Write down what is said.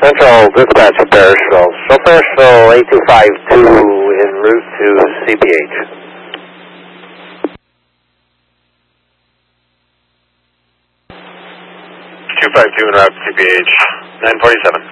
Central Dispatch Bearsville. Show Bearsville 8252 en route to CPH. 252 en route to CPH, 947.